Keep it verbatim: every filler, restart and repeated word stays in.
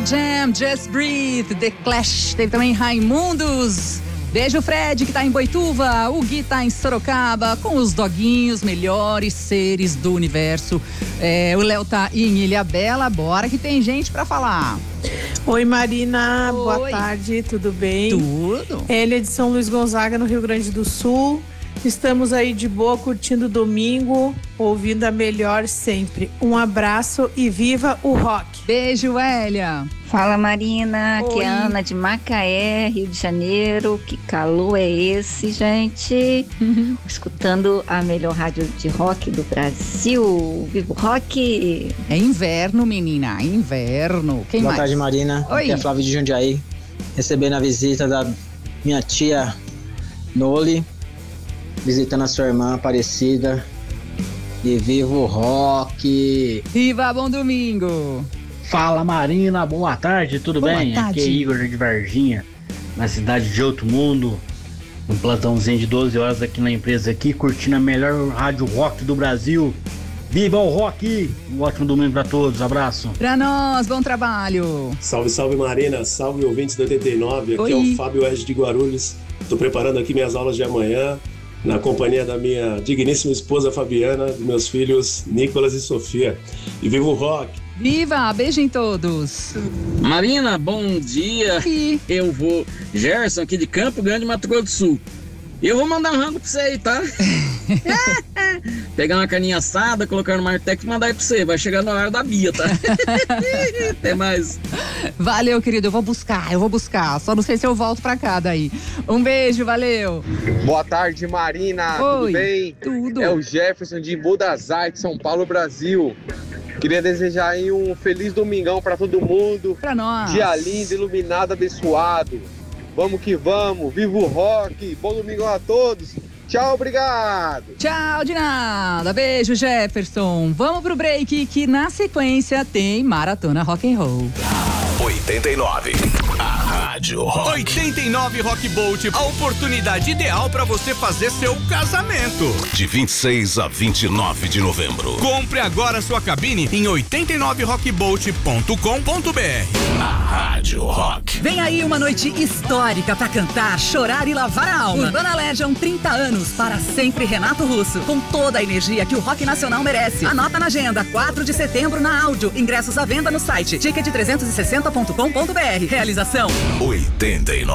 Summer Jam, Just Breathe, The Clash, teve também Raimundos. Beijo, Fred, que tá em Boituva, o Gui tá em Sorocaba, com os doguinhos, melhores seres do universo. É, o Léo tá em Ilhabela, bora que tem gente pra falar. Oi, Marina, Oi. Boa tarde, tudo bem? Tudo. Ele é de São Luís Gonzaga, no Rio Grande do Sul. Estamos aí de boa, curtindo o domingo, ouvindo a melhor sempre. Um abraço e viva o rock. Beijo, Hélia. Fala, Marina, aqui Oi. é a Ana de Macaé, Rio de Janeiro. Que calor é esse, gente? Uhum. Escutando a melhor rádio de rock do Brasil. Vivo rock! É inverno, menina, inverno. Quem Boa mais? tarde, Marina. Oi. Aqui é Flávio de Jundiaí. Recebendo a visita da minha tia Noli, visitando a sua irmã Aparecida. E viva o rock! Viva, bom domingo. Fala, Marina, boa tarde, tudo Boa bem? tarde. Aqui é Igor de Varginha, na cidade de Outro Mundo, um plantãozinho de doze horas aqui na empresa aqui, curtindo a melhor rádio rock do Brasil. Viva o rock! Um ótimo domingo pra todos, abraço. Pra nós, bom trabalho. Salve, salve, Marina, salve ouvintes da oitenta e nove, aqui Oi. é o Fábio Edge de Guarulhos. Tô preparando aqui minhas aulas de amanhã, na companhia da minha digníssima esposa Fabiana, dos meus filhos Nicolas e Sofia. E viva o rock! Viva, beijo em todos. Marina, bom dia. E Eu vou, Gerson, aqui de Campo Grande, Mato Grosso do Sul. E eu vou mandar um rango pra você aí, tá? Pegar uma carninha assada, colocar no Martex e mandar aí pra você. Vai chegar na hora da Bia, tá? Até mais. valeu, querido, eu vou buscar, eu vou buscar. Só não sei se eu volto pra cá daí. Um beijo, valeu. Boa tarde, Marina. Oi. Tudo bem? Tudo. É o Jefferson de Embu das Artes, São Paulo, Brasil. Queria desejar aí um feliz domingão pra todo mundo. Pra nós. Dia lindo, iluminado, abençoado. Vamos que vamos. Viva o rock. Bom domingão a todos. Tchau, obrigado. Tchau, de nada. Beijo, Jefferson. Vamos pro break que na sequência tem Maratona Rock and Roll. oitenta e nove. A Rádio Rock. oitenta e nove Rock Bolt, a oportunidade ideal para você fazer seu casamento. De vinte e seis a vinte e nove de novembro. Compre agora sua cabine em oitenta e nove rock bolt ponto com ponto b r. A Rádio Rock. Vem aí uma noite histórica pra cantar, chorar e lavar a alma. Urbana Legend, trinta anos, para sempre Renato Russo, com toda a energia que o rock nacional merece. Anota na agenda, quatro de setembro na Áudio. Ingressos à venda no site ticket trezentos e sessenta ponto com ponto b r. Realização oitenta e nove.